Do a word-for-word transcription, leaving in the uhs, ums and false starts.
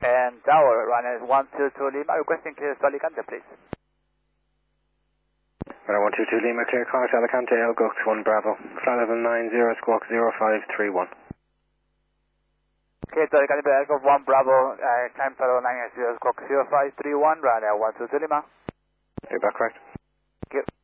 And tower, runway one two two Lima, requesting clear to Alicante, please. Runway one two two Lima, clear car to Alicante, El Gux one Bravo. Flight level nine zero, squawk zero five three one. Okay, to Alicante, El Gux one Bravo, uh, climb to nine zero, squawk zero five three one, runway one two two Lima. You're back correct. Thank you.